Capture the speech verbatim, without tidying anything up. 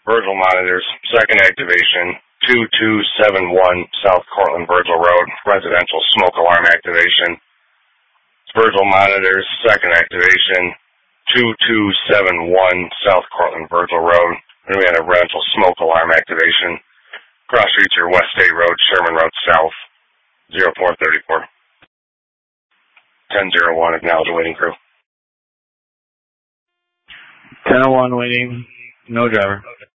Virgil monitors, second activation, two two seven one South Cortland Virgil Road, residential smoke alarm activation. Virgil monitors, second activation, two two seven one South Cortland Virgil Road, and we had a residential smoke alarm activation. Cross streets are West State Road, Sherman Road South, zero four thirty-four. ten oh one, acknowledge waiting crew. ten oh one waiting, no driver.